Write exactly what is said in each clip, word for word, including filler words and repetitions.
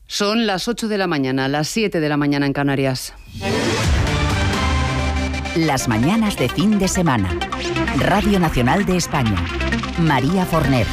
Son las ocho de la mañana, las siete de la mañana en Canarias. Las mañanas de fin de semana. Radio Nacional de España. María Forner.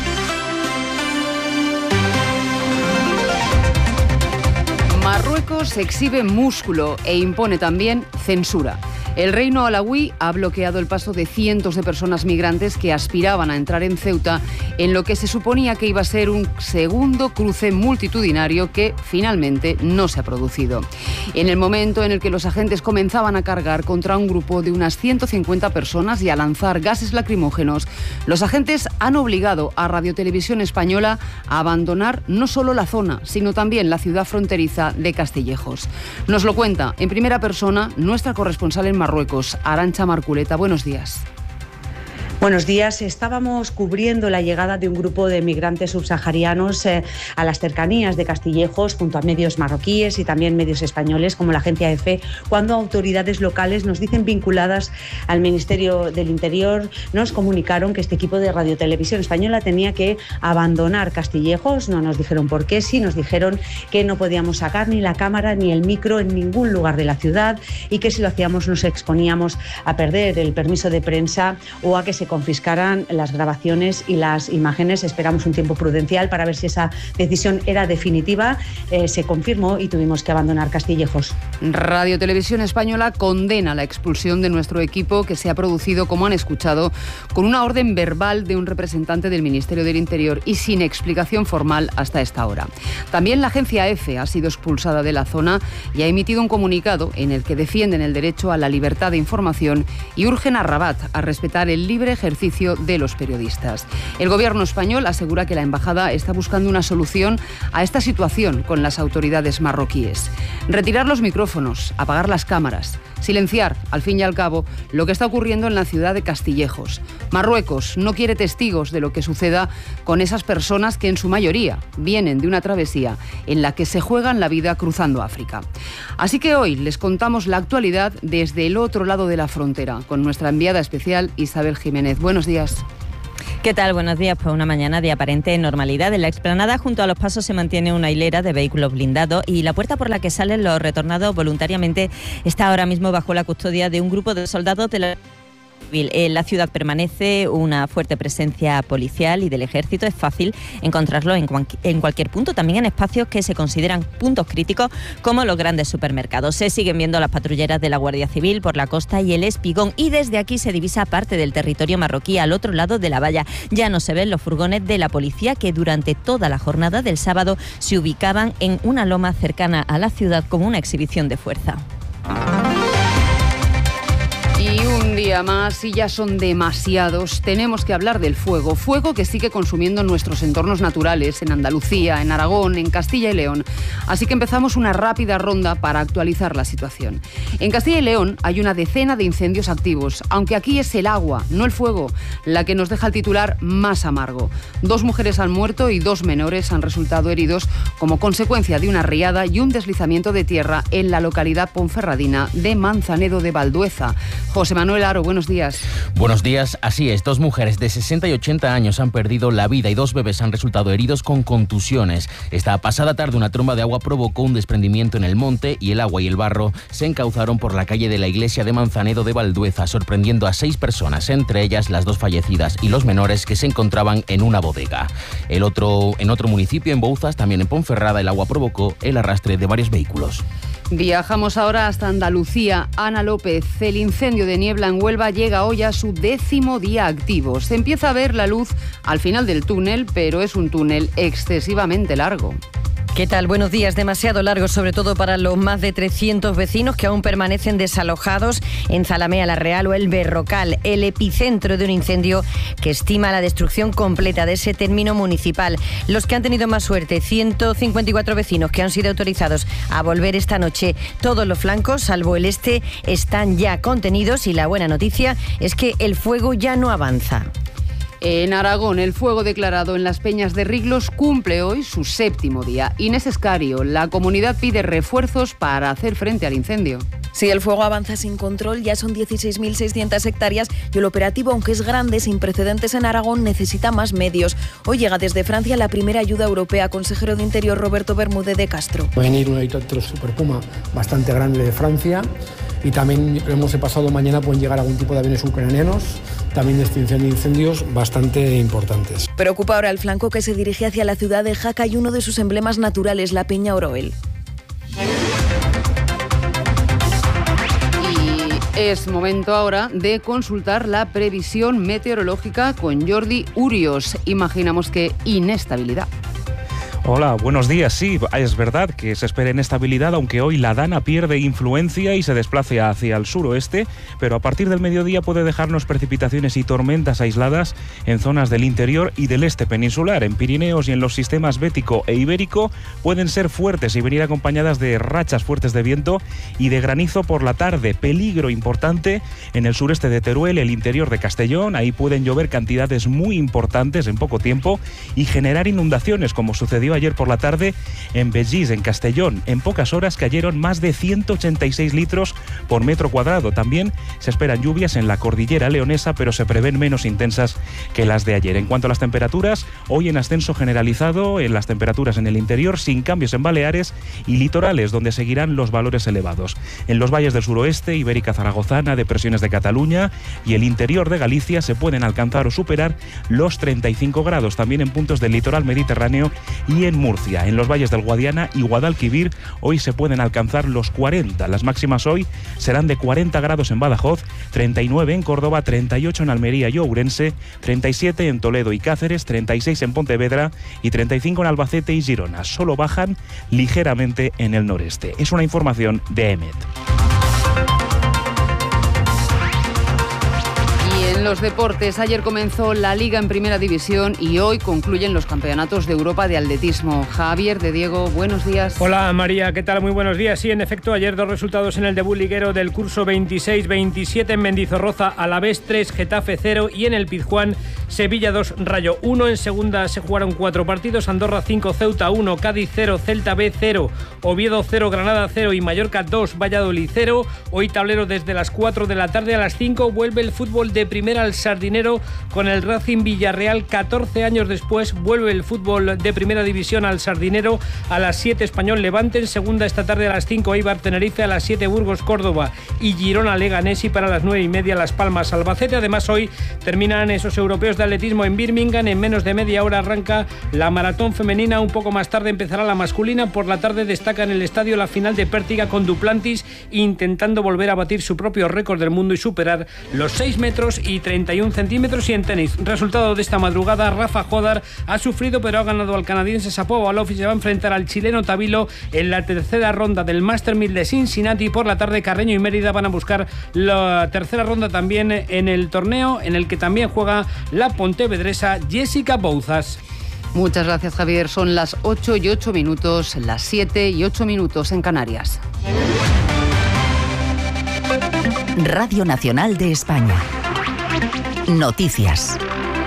Marruecos exhibe músculo e impone también censura. El reino alauí ha bloqueado el paso de cientos de personas migrantes que aspiraban a entrar en Ceuta en lo que se suponía que iba a ser un segundo cruce multitudinario que finalmente no se ha producido. En el momento en el que los agentes comenzaban a cargar contra un grupo de unas ciento cincuenta personas y a lanzar gases lacrimógenos, los agentes han obligado a Radio Televisión Española a abandonar no solo la zona, sino también la ciudad fronteriza de Castillejos. Nos lo cuenta en primera persona nuestra corresponsal en Marruecos, Arantxa Marculeta. Buenos días. Buenos días. Estábamos cubriendo la llegada de un grupo de migrantes subsaharianos eh, a las cercanías de Castillejos junto a medios marroquíes y también medios españoles como la agencia EFE, cuando autoridades locales nos dicen vinculadas al Ministerio del Interior nos comunicaron que este equipo de Radio Televisión Española tenía que abandonar Castillejos. No nos dijeron por qué, sí nos dijeron que no podíamos sacar ni la cámara ni el micro en ningún lugar de la ciudad y que si lo hacíamos nos exponíamos a perder el permiso de prensa o a que se confiscaran las grabaciones y las imágenes. Esperamos un tiempo prudencial para ver si esa decisión era definitiva. Eh, se confirmó y tuvimos que abandonar Castillejos. Radio Televisión Española condena la expulsión de nuestro equipo, que se ha producido, como han escuchado, con una orden verbal de un representante del Ministerio del Interior y sin explicación formal hasta esta hora. También la agencia EFE ha sido expulsada de la zona y ha emitido un comunicado en el que defienden el derecho a la libertad de información y urgen a Rabat a respetar el libre ejercicio de los periodistas. El gobierno español asegura que la embajada está buscando una solución a esta situación con las autoridades marroquíes. Retirar los micrófonos, apagar las cámaras, silenciar, al fin y al cabo, lo que está ocurriendo en la ciudad de Castillejos. Marruecos no quiere testigos de lo que suceda con esas personas que en su mayoría vienen de una travesía en la que se juegan la vida cruzando África. Así que hoy les contamos la actualidad desde el otro lado de la frontera con nuestra enviada especial Isabel Jiménez. Buenos días. ¿Qué tal? Buenos días. Pues una mañana de aparente normalidad. En la explanada junto a los pasos se mantiene una hilera de vehículos blindados y la puerta por la que salen los retornados voluntariamente está ahora mismo bajo la custodia de un grupo de soldados de la... En la ciudad permanece una fuerte presencia policial y del ejército. Es fácil encontrarlo en, cuan, en cualquier punto, también en espacios que se consideran puntos críticos como los grandes supermercados. Se siguen viendo las patrulleras de la Guardia Civil por la costa y el espigón, y desde aquí se divisa parte del territorio marroquí al otro lado de la valla. Ya no se ven los furgones de la policía que durante toda la jornada del sábado se ubicaban en una loma cercana a la ciudad como una exhibición de fuerza. Y un día más, y ya son demasiados, tenemos que hablar del fuego. Fuego que sigue consumiendo nuestros entornos naturales, en Andalucía, en Aragón, en Castilla y León. Así que empezamos una rápida ronda para actualizar la situación. En Castilla y León hay una decena de incendios activos, aunque aquí es el agua, no el fuego, la que nos deja el titular más amargo. Dos mujeres han muerto y dos menores han resultado heridos como consecuencia de una riada y un deslizamiento de tierra en la localidad ponferradina de Manzanedo de Valdueza. José Manuel Aro, buenos días. Buenos días, así es. Dos mujeres de sesenta y ochenta años han perdido la vida y dos bebés han resultado heridos con contusiones. Esta pasada tarde una tromba de agua provocó un desprendimiento en el monte y el agua y el barro se encauzaron por la calle de la iglesia de Manzanedo de Valdueza, sorprendiendo a seis personas, entre ellas las dos fallecidas y los menores que se encontraban en una bodega. El otro, en otro municipio, en Bouzas, también en Ponferrada, el agua provocó el arrastre de varios vehículos. Viajamos ahora hasta Andalucía. Ana López, el incendio de Niebla en Huelva llega hoy a su décimo día activo. Se empieza a ver la luz al final del túnel, pero es un túnel excesivamente largo. ¿Qué tal? Buenos días. Demasiado largo, sobre todo para los más de trescientos vecinos que aún permanecen desalojados en Zalamea la Real o el Berrocal, el epicentro de un incendio que estima la destrucción completa de ese término municipal. Los que han tenido más suerte, ciento cincuenta y cuatro vecinos que han sido autorizados a volver esta noche. Todos los flancos, salvo el este, están ya contenidos y la buena noticia es que el fuego ya no avanza. En Aragón, el fuego declarado en las Peñas de Riglos cumple hoy su séptimo día. Inés Escario, la comunidad pide refuerzos para hacer frente al incendio. Si el fuego avanza sin control, ya son dieciséis mil seiscientas hectáreas y el operativo, aunque es grande, sin precedentes en Aragón, necesita más medios. Hoy llega desde Francia la primera ayuda europea. Consejero de Interior Roberto Bermúdez de Castro. Va a venir un helicóptero Super Puma bastante grande de Francia y también hemos pasado mañana pueden llegar algún tipo de aviones ucranianos, también de extinción de incendios bastante importantes. Preocupa ahora el flanco que se dirige hacia la ciudad de Jaca y uno de sus emblemas naturales, la Peña Oroel. Es momento ahora de consultar la previsión meteorológica con Jordi Urios. Imaginamos que inestabilidad. Hola, buenos días. Sí, es verdad que se espera inestabilidad, aunque hoy la Dana pierde influencia y se desplace hacia el suroeste, pero a partir del mediodía puede dejarnos precipitaciones y tormentas aisladas en zonas del interior y del este peninsular. En Pirineos y en los sistemas bético e ibérico pueden ser fuertes y venir acompañadas de rachas fuertes de viento y de granizo por la tarde. Peligro importante en el sureste de Teruel, el interior de Castellón. Ahí pueden llover cantidades muy importantes en poco tiempo y generar inundaciones, como sucedió ayer por la tarde en Begís, en Castellón. En pocas horas cayeron más de ciento ochenta y seis litros por metro cuadrado. También se esperan lluvias en la cordillera leonesa, pero se prevén menos intensas que las de ayer. En cuanto a las temperaturas, hoy en ascenso generalizado en las temperaturas en el interior, sin cambios en Baleares y litorales, donde seguirán los valores elevados. En los valles del suroeste, Ibérica Zaragozana, depresiones de Cataluña y el interior de Galicia se pueden alcanzar o superar los treinta y cinco grados, también en puntos del litoral mediterráneo y en Murcia. En los valles del Guadiana y Guadalquivir hoy se pueden alcanzar los cuarenta. Las máximas hoy serán de cuarenta grados en Badajoz, treinta y nueve en Córdoba, treinta y ocho en Almería y Ourense, treinta y siete en Toledo y Cáceres, treinta y seis en Pontevedra y treinta y cinco en Albacete y Girona. Solo bajan ligeramente en el noreste. Es una información de E M E T. En los deportes, ayer comenzó la Liga en Primera División y hoy concluyen los campeonatos de Europa de atletismo. Javier de Diego, buenos días. Hola María, ¿qué tal? Muy buenos días. Sí, en efecto, ayer dos resultados en el debut liguero del curso veintiséis veintisiete en Mendizorroza, Alavés tres, Getafe cero y en el Pizjuán, Sevilla dos, Rayo uno. En segunda se jugaron cuatro partidos, Andorra cinco, Ceuta uno, Cádiz cero, Celta B cero, Oviedo cero, Granada cero y Mallorca dos, Valladolid cero. Hoy tablero desde las cuatro de la tarde. A las cinco vuelve el fútbol de primera al Sardinero con el Racing Villarreal. catorce años después vuelve el fútbol de primera división al Sardinero. A las siete Español Levante, en segunda esta tarde a las cinco Eibar Tenerife, a las siete Burgos Córdoba y Girona Leganés y para las nueve y media Las Palmas Albacete. Además hoy terminan esos europeos de atletismo en Birmingham. En menos de media hora arranca la maratón femenina, un poco más tarde empezará la masculina. Por la tarde destaca en el estadio la final de Pértiga con Duplantis intentando volver a batir su propio récord del mundo y superar los seis metros y treinta y un centímetros. Y en tenis, resultado de esta madrugada, Rafa Jodar ha sufrido pero ha ganado al canadiense Shapovalov y se va a enfrentar al chileno Tabilo en la tercera ronda del Master mil de Cincinnati. Por la tarde Carreño y Mérida van a buscar la tercera ronda también en el torneo en el que también juega la pontevedresa Jessica Bouzas. Muchas gracias, Javier. Son las ocho y ocho minutos, las siete y ocho minutos en Canarias. Radio Nacional de España. Noticias.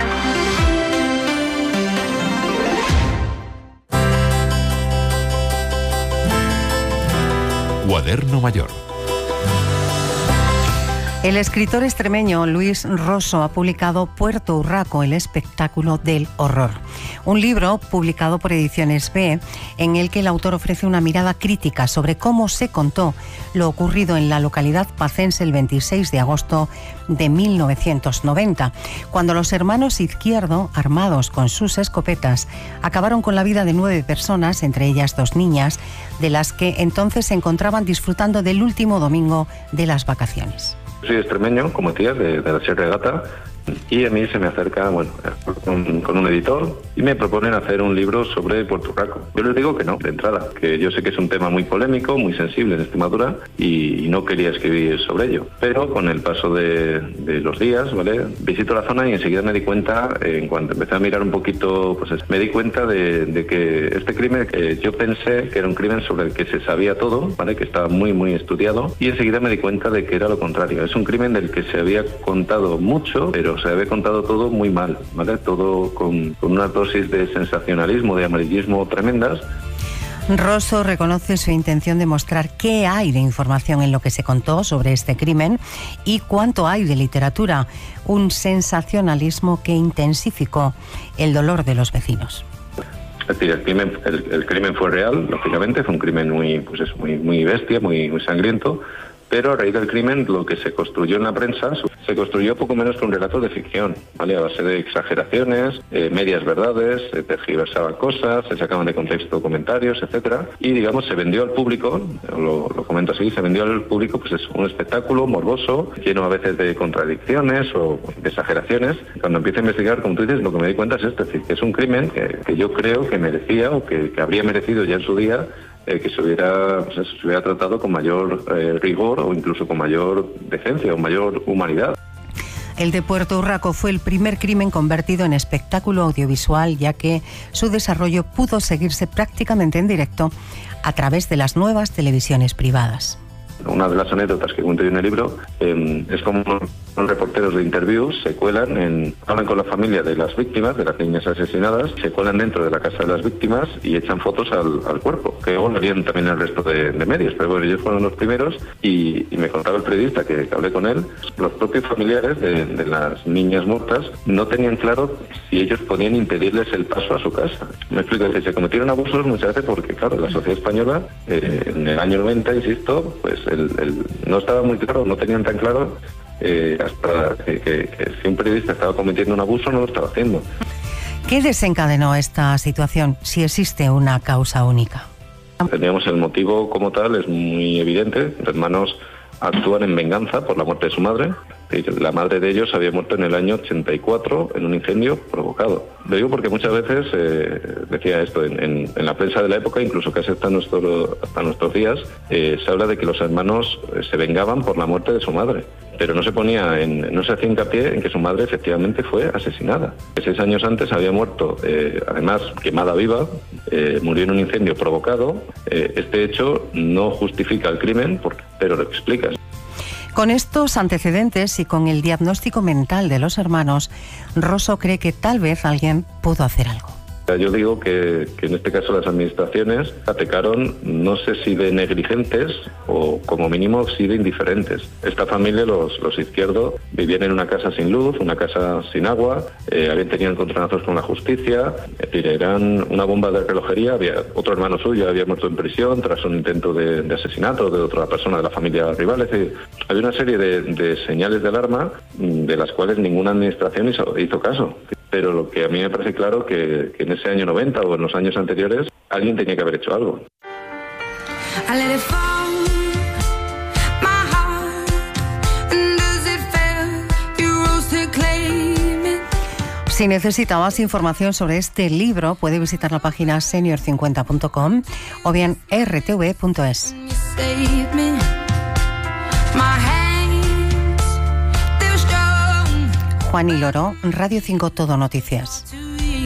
Cuaderno Mayor. El escritor extremeño Luis Rosso ha publicado Puerto Urraco, el espectáculo del horror. Un libro publicado por Ediciones B, en el que el autor ofrece una mirada crítica sobre cómo se contó lo ocurrido en la localidad pacense el veintiséis de agosto de mil novecientos noventa, cuando los hermanos Izquierdo, armados con sus escopetas, acabaron con la vida de nueve personas, entre ellas dos niñas, de las que entonces se encontraban disfrutando del último domingo de las vacaciones. Soy extremeño, como tía, de, de la Sierra de Gata, y a mí se me acerca, bueno, con, con un editor y me proponen hacer un libro sobre Puerto Urraco. Yo les digo que no, de entrada, que yo sé que es un tema muy polémico, muy sensible en Extremadura y, y no quería escribir sobre ello. Pero con el paso de, de los días, ¿vale? Visito la zona y enseguida me di cuenta, eh, en cuanto empecé a mirar un poquito, pues me di cuenta de, de que este crimen, eh, yo pensé que era un crimen sobre el que se sabía todo, ¿vale? Que estaba muy, muy estudiado, y enseguida me di cuenta de que era lo contrario. Es un crimen del que se había contado mucho, pero se había contado todo muy mal, ¿vale? Todo con, con una dosis de sensacionalismo, de amarillismo tremendas. Rosso reconoce su intención de mostrar qué hay de información en lo que se contó sobre este crimen y cuánto hay de literatura, un sensacionalismo que intensificó el dolor de los vecinos. Es decir, el crimen, el, el crimen fue real, lógicamente, fue un crimen muy, pues es muy, muy bestia, muy, muy sangriento, pero a raíz del crimen lo que se construyó en la prensa se construyó poco menos que un relato de ficción, ¿vale? A base de exageraciones, eh, medias verdades, se tergiversaban cosas, se sacaban de contexto comentarios, etcétera, y digamos se vendió al público, lo, lo comento así, se vendió al público pues es un espectáculo morboso, lleno a veces de contradicciones o de exageraciones. Cuando empiezo a investigar, como tú dices, lo que me di cuenta es esto, es decir, que es un crimen que, que yo creo que merecía o que, que habría merecido ya en su día Eh, que se hubiera, pues eso, se hubiera tratado con mayor eh, rigor o incluso con mayor decencia o mayor humanidad. El de Puerto Urraco fue el primer crimen convertido en espectáculo audiovisual, ya que su desarrollo pudo seguirse prácticamente en directo a través de las nuevas televisiones privadas. Una de las anécdotas que cuento yo en el libro eh, es como los reporteros de interviews se cuelan, en, hablan con la familia de las víctimas, de las niñas asesinadas, se cuelan dentro de la casa de las víctimas y echan fotos al, al cuerpo, que luego lo harían también el resto de, de medios, pero bueno, ellos fueron los primeros y, y me contaba el periodista que, que hablé con él, los propios familiares de, de las niñas muertas no tenían claro si ellos podían impedirles el paso a su casa. Me explico, que se cometieron abusos muchas veces porque, claro, la sociedad española eh, en el año noventa, insisto, pues el, el, no estaba muy claro, no tenían tan claro eh, hasta que, que, que si un periodista estaba cometiendo un abuso no lo estaba haciendo. ¿Qué desencadenó esta situación, si existe una causa única? Teníamos el motivo como tal, es muy evidente. Los hermanos actúan en venganza por la muerte de su madre. La madre de ellos había muerto en el año ochenta y cuatro en un incendio provocado. Lo digo porque muchas veces, eh, decía esto, en, en, en la prensa de la época, incluso casi hasta, nuestro, hasta nuestros días, eh, se habla de que los hermanos eh, se vengaban por la muerte de su madre. Pero no se ponía en, no se hacía hincapié en que su madre efectivamente fue asesinada. Seis años antes había muerto, eh, además quemada viva, eh, murió en un incendio provocado. Eh, este hecho no justifica el crimen, pero lo explica. Con estos antecedentes y con el diagnóstico mental de los hermanos, Rosso cree que tal vez alguien pudo hacer algo. Yo digo que, que en este caso las administraciones pecaron, no sé si de negligentes o como mínimo sí de indiferentes. Esta familia, los, los Izquierdo, vivían en una casa sin luz, una casa sin agua, eh, habían tenido encontronazos con la justicia, es decir, eran una bomba de relojería. Había otro hermano suyo había muerto en prisión tras un intento de, de asesinato de otra persona de la familia rival. Es decir, había una serie de, de señales de alarma de las cuales ninguna administración hizo, hizo caso. Pero lo que a mí me parece claro que, que en ese año noventa o en los años anteriores alguien tenía que haber hecho algo. Si necesita más información sobre este libro, puede visitar la página senior cincuenta punto com o bien r t v punto es. Juan y Loro, Radio cinco Todo Noticias.